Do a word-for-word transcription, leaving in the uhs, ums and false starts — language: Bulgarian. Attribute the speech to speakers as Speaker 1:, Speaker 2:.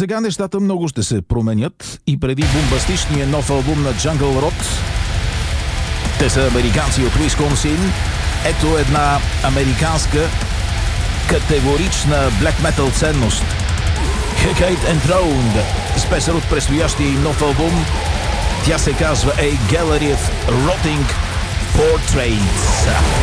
Speaker 1: сега нещата много ще се променят и преди бомбастичния нов албум на Jungle Rot, те са американци от Уисконсин, ето една американска категорична black metal ценност. Hecate Enthroned с песен от предстоящия им нов албум. Тя се казва A Gallery of Rotting Portraits.